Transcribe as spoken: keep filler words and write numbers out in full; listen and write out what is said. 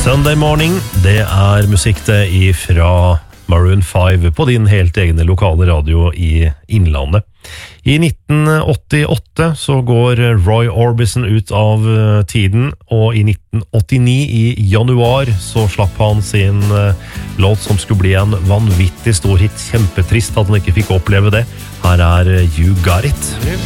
Sunday Morning, det er musikk det ifra Maroon five på din helt egne lokale radio i Innlandet. I nitten åttiåtte så går Roy Orbison ut av tiden, og i nitten åttini i januar så slapp han sin låt som skulle bli en vanvittig stor hit. Kjempetrist at han ikke fikk oppleve det. Her er You Got It. You